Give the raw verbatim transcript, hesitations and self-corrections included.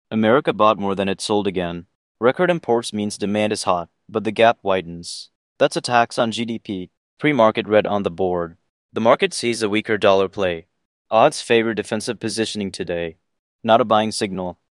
America bought more than it sold again. Record imports means demand is hot, but the gap widens. That's a tax on G D P. Pre-market red on the board. The market sees a weaker dollar play. Odds favor defensive positioning today, not a buying signal.